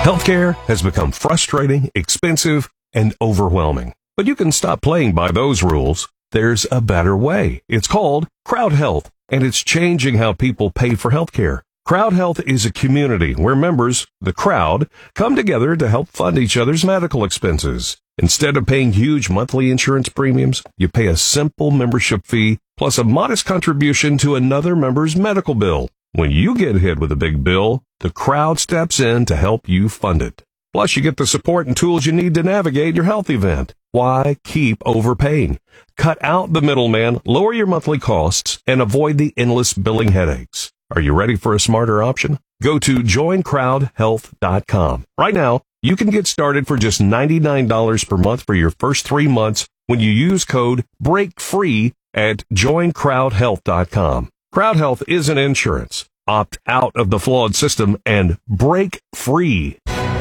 Healthcare has become frustrating, expensive, and overwhelming. But you can stop playing by those rules. There's a better way. It's called Crowd Health, and it's changing how people pay for healthcare. Crowd Health is a community where members, the crowd, come together to help fund each other's medical expenses. Instead of paying huge monthly insurance premiums, you pay a simple membership fee plus a modest contribution to another member's medical bill. When you get hit with a big bill, the crowd steps in to help you fund it. Plus, you get the support and tools you need to navigate your health event. Why keep overpaying? Cut out the middleman, lower your monthly costs, and avoid the endless billing headaches. Are you ready for a smarter option? Go to joincrowdhealth.com. Right now, you can get started for just $99 per month for your first 3 months when you use code BREAKFREE at joincrowdhealth.com. Crowd Health isn't insurance. Opt out of the flawed system and break free.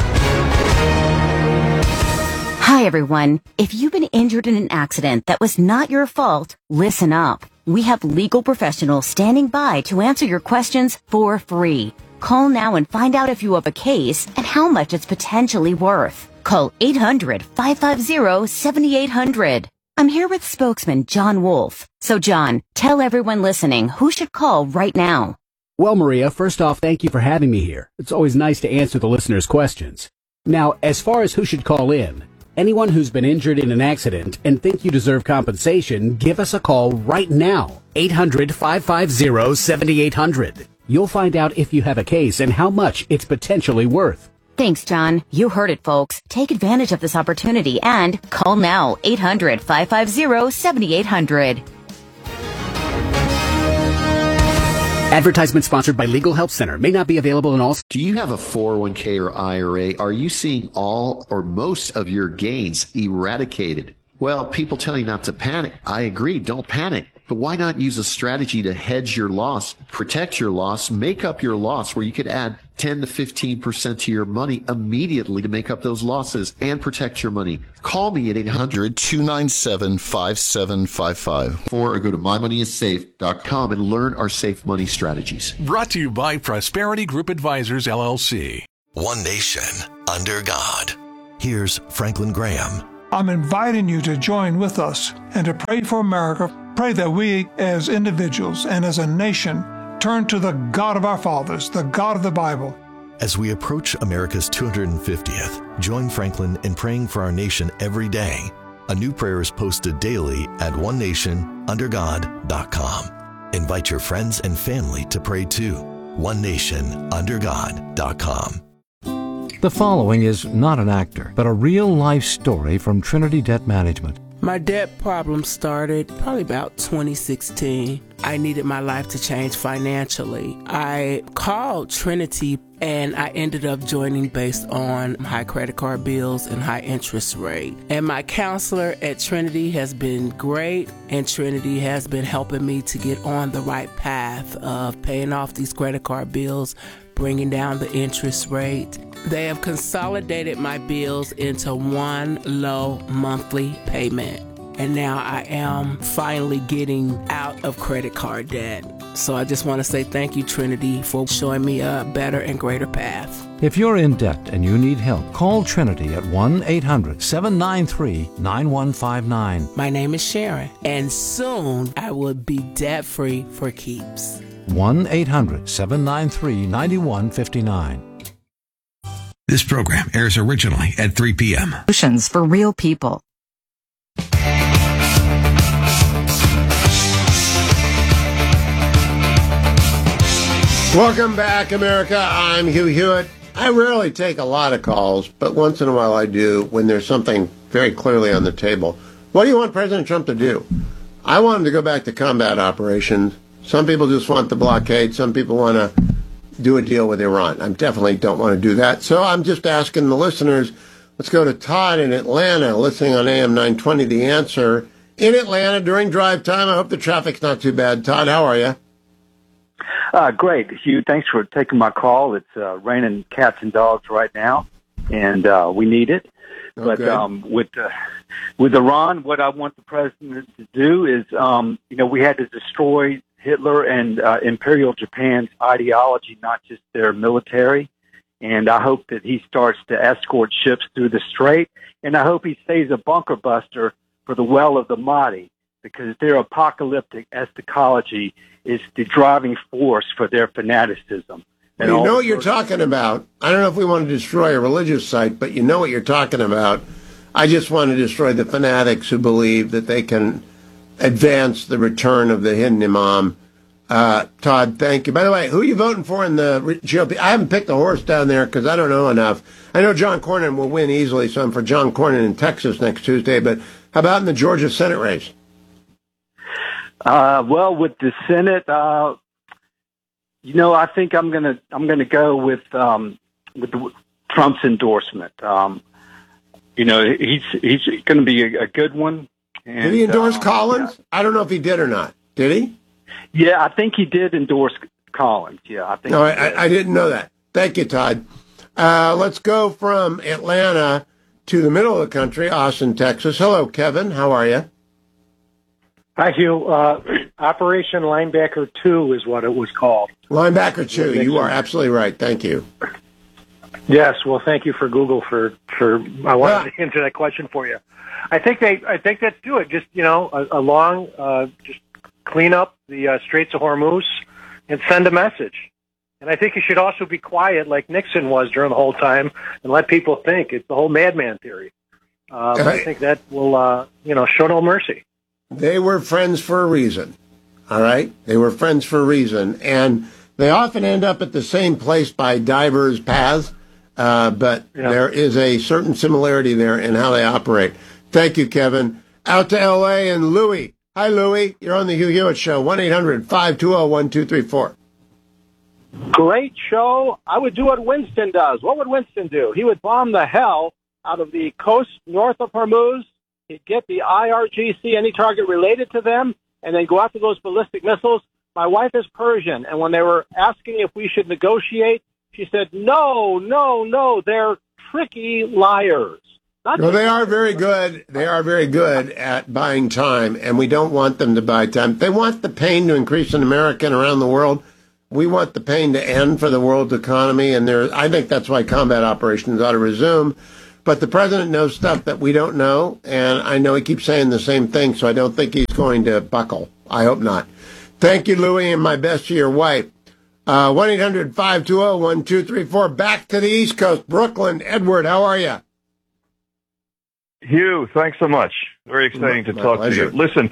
Hi, everyone. If you've been injured in an accident that was not your fault, listen up. We have legal professionals standing by to answer your questions for free. Call now and find out if you have a case and how much it's potentially worth. Call 800-550-7800. I'm here with spokesman John Wolf. So, John, tell everyone listening who should call right now. Well, Maria, first off, thank you for having me here. It's always nice to answer the listeners' questions. Now, as far as who should call in, anyone who's been injured in an accident and think you deserve compensation, give us a call right now. 800-550-7800. You'll find out if you have a case and how much it's potentially worth. Thanks, John. You heard it, folks. Take advantage of this opportunity and call now. 800-550-7800. Advertisement sponsored by Legal Help Center. May not be available in all. Do you have a 401k or IRA? Are you seeing all or most of your gains eradicated? Well, people tell you not to panic. I agree. Don't panic. But why not use a strategy to hedge your loss, protect your loss, make up your loss, where you could add 10 to 15% to your money immediately to make up those losses and protect your money? Call me at 800-297-5755 or go to mymoneyissafe.com and learn our safe money strategies. Brought to you by Prosperity Group Advisors, LLC. One nation under God. Here's Franklin Graham. I'm inviting you to join with us and to pray for America. Pray that we as individuals and as a nation turn to the God of our fathers, the God of the Bible. As we approach America's 250th, join Franklin in praying for our nation every day. A new prayer is posted daily at onenationundergod.com. Invite your friends and family to pray too. onenationundergod.com. The following is not an actor, but a real-life story from Trinity Debt Management. My debt problem started probably about 2016. I needed my life to change financially. I called Trinity and I ended up joining based on high credit card bills and high interest rate. And my counselor at Trinity has been great, and Trinity has been helping me to get on the right path of paying off these credit card bills, bringing down the interest rate. They have consolidated my bills into one low monthly payment. And now I am finally getting out of credit card debt. So I just want to say thank you, Trinity, for showing me a better and greater path. If you're in debt and you need help, call Trinity at 1-800-793-9159. My name is Sharon, and soon I will be debt-free for keeps. 1-800-793-9159. This program airs originally at 3 p.m. Solutions for real people. Welcome back, America. I'm Hugh Hewitt. I rarely take a lot of calls, but once in a while I do when there's something very clearly on the table. What do you want President Trump to do? I want him to go back to combat operations. Some people just want the blockade. Some people want to do a deal with Iran. I definitely don't want to do that. So I'm just asking the listeners, let's go to Todd in Atlanta, listening on AM 920, The Answer. In Atlanta during drive time. I hope the traffic's not too bad. Todd, how are you? Great, Hugh. Thanks for taking my call. It's raining cats and dogs right now, and we need it. Okay. But with Iran, what I want the president to do is, we had to destroy Hitler and Imperial Japan's ideology, not just their military. And I hope that he starts to escort ships through the strait. And I hope he stays a bunker buster for the well of the Mahdi, because their apocalyptic eschatology is the driving force for their fanaticism. And you know what you're talking about. I don't know if we want to destroy a religious site, but you know what you're talking about. I just want to destroy the fanatics who believe that they can advance the return of the hidden imam. Todd, thank you. By the way, who are you voting for in the GOP? I haven't picked a horse down there because I don't know enough. I know John Cornyn will win easily, so I'm for John Cornyn in Texas next Tuesday. But how about in the Georgia Senate race? Well, with the Senate, I think I'm gonna go with Trump's endorsement. He's going to be a good one. And, did he endorse Collins? I don't know if he did or not. Did he? Yeah, I think he did endorse Collins. Yeah, I think. No, I didn't know that. Thank you, Todd. Let's go from Atlanta to the middle of the country, Austin, Texas. Hello, Kevin. How are you? Hi, Hugh. Operation Linebacker 2 is what it was called. Linebacker 2. You are absolutely right. Thank you. Yes. Well, thank you for Google for I wanted to answer that question for you. I think that's do it. Just, just clean up the Straits of Hormuz and send a message. And I think you should also be quiet like Nixon was during the whole time and let people think. It's the whole madman theory. But I think that will, show no mercy. They were friends for a reason, all right? They were friends for a reason. And they often end up at the same place by diverse paths, but there is a certain similarity there in how they operate. Thank you, Kevin. Out to L.A. and Louie. Hi, Louie. You're on the Hugh Hewitt Show, 1-800-520-1234. Great show. I would do what Winston does. What would Winston do? He would bomb the hell out of the coast north of Hormuz. He'd get the IRGC, any target related to them, and then go after those ballistic missiles. My wife is Persian, and when they were asking if we should negotiate, she said, no, they're tricky liars. Well, they are very good. They are very good at buying time, and we don't want them to buy time. They want the pain to increase in America and around the world. We want the pain to end for the world's economy, and I think that's why combat operations ought to resume. But the president knows stuff that we don't know, and I know he keeps saying the same thing, so I don't think he's going to buckle. I hope not. Thank you, Louie, and my best to your wife. 1-800-520-1234. Back to the East Coast. Brooklyn. Edward, how are you? Hugh, thanks so much. Very exciting to talk to you. Listen,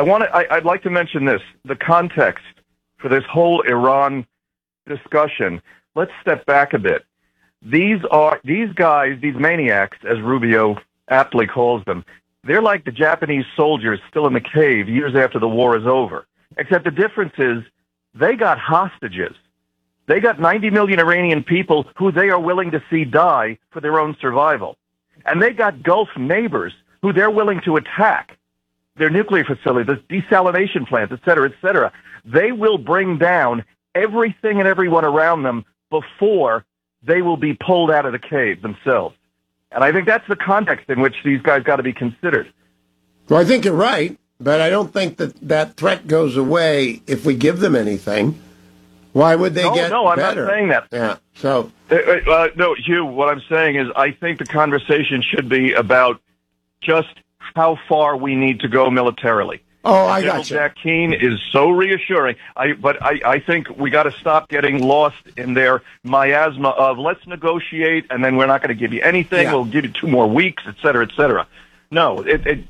I'd like to mention this. The context for this whole Iran discussion. Let's step back a bit. These guys, these maniacs, as Rubio aptly calls them, they're like the Japanese soldiers still in the cave years after the war is over. Except the difference is they got hostages. They got 90 million Iranian people who they are willing to see die for their own survival. And they got Gulf neighbors who they're willing to attack. Their nuclear facilities, the desalination plants, et cetera, they will bring down everything and everyone around them before they will be pulled out of the cave themselves. And I think that's the context in which these guys got to be considered. Well, I think you're right, but I don't think that threat goes away if we give them anything. Why would they get better? No, I'm not saying that. Yeah, so... no, Hugh, what I'm saying is I think the conversation should be about just how far we need to go militarily. Oh, I got you. Jack Keane is so reassuring. But I think we got to stop getting lost in their miasma of let's negotiate and then we're not going to give you anything. Yeah. We'll give you 2 more weeks, et cetera, et cetera. No,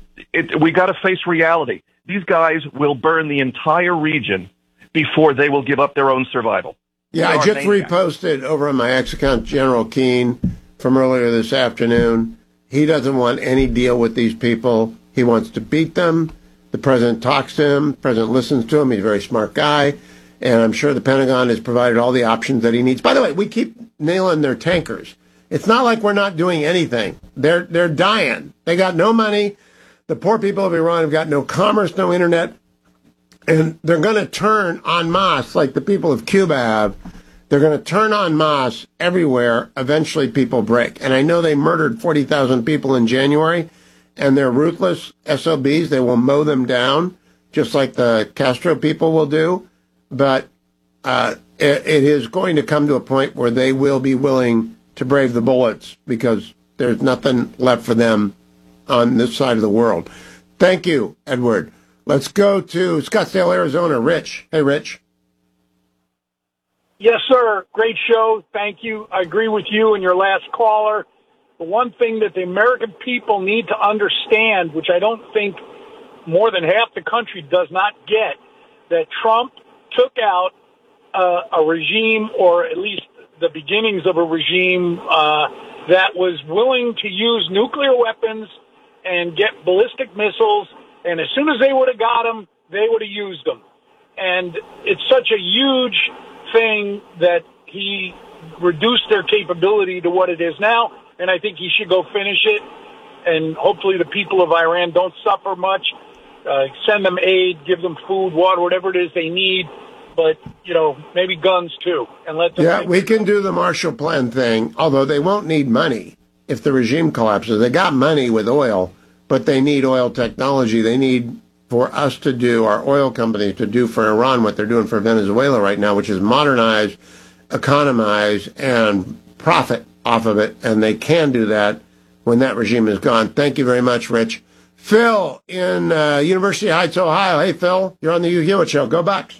we got to face reality. These guys will burn the entire region before they will give up their own survival. Yeah, I just reposted over on my X account General Keane from earlier this afternoon. He doesn't want any deal with these people. He wants to beat them. The president talks to him. The president listens to him. He's a very smart guy. And I'm sure the Pentagon has provided all the options that he needs. By the way, we keep nailing their tankers. It's not like we're not doing anything. They're dying. They got no money. The poor people of Iran have got no commerce, no internet. And they're going to turn en masse, like the people of Cuba have. They're going to turn en masse everywhere. Eventually people break. And I know they murdered 40,000 people in January. And they're ruthless SOBs. They will mow them down, just like the Castro people will do. But it is going to come to a point where they will be willing to brave the bullets because there's nothing left for them on this side of the world. Thank you, Edward. Let's go to Scottsdale, Arizona. Rich. Hey, Rich. Yes, sir. Great show. Thank you. I agree with you and your last caller. The one thing that the American people need to understand, which I don't think more than half the country does not get, that Trump took out a regime, or at least the beginnings of a regime, that was willing to use nuclear weapons and get ballistic missiles, and as soon as they would have got them, they would have used them. And it's such a huge thing that he reduced their capability to what it is now, and I think he should go finish it, and hopefully the people of Iran don't suffer much. Send them aid, give them food, water, whatever it is they need, but, maybe guns too. And let them. Yeah, we can do the Marshall Plan thing, although they won't need money if the regime collapses. They got money with oil, but they need oil technology. They need for us to do, our oil companies to do for Iran what they're doing for Venezuela right now, which is modernize, economize, and profit off of it. And they can do that when that regime is gone. Thank you very much, Rich. Phil in University Heights, Ohio. Hey, Phil, you're on the Hugh Hewitt Show. Go Bucks.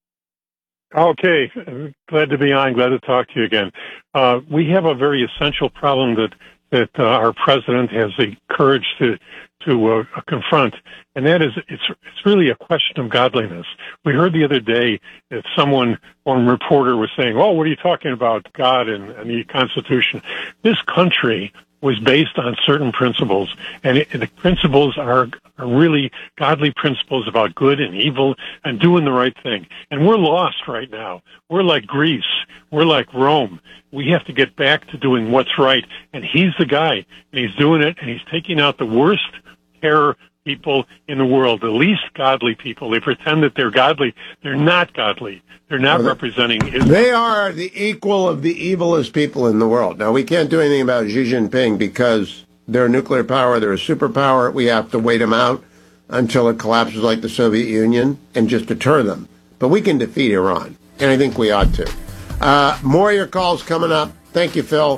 Okay. Glad to be on. Glad to talk to you again. We have a very essential problem that our president has the courage to confront, and that is it's really a question of godliness. We heard the other day that one reporter was saying, "Oh, what are you talking about, God and the Constitution?" This country was based on certain principles, and the principles are really godly principles about good and evil and doing the right thing. And we're lost right now. We're like Greece. We're like Rome. We have to get back to doing what's right, and he's the guy, and he's doing it, and he's taking out the worst terror people in the world, the least godly people. They pretend that they're godly. They're not godly. They're not representing Israel. They are the equal of the evilest people in the world. Now, we can't do anything about Xi Jinping because they're a nuclear power, they're a superpower. We have to wait them out until it collapses like the Soviet Union and just deter them. But we can defeat Iran, and I think we ought to. More of your calls coming up. Thank you, Phil.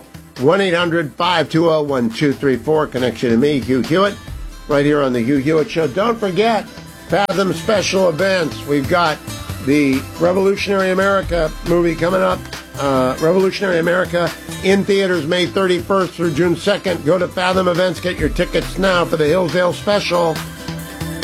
1-800-520-1234. Connection to me, Hugh Hewitt, right here on the Hugh Hewitt Show. Don't forget, Fathom special events. We've got the Revolutionary America movie coming up. Revolutionary America in theaters May 31st through June 2nd. Go to Fathom Events. Get your tickets now for the Hillsdale special.